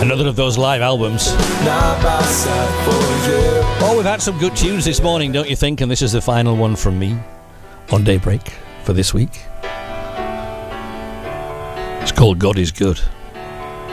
Another of those live albums. Oh, we've had some good tunes this morning, don't you think? And this is the final one from me on Daybreak for this week. It's called God is Good.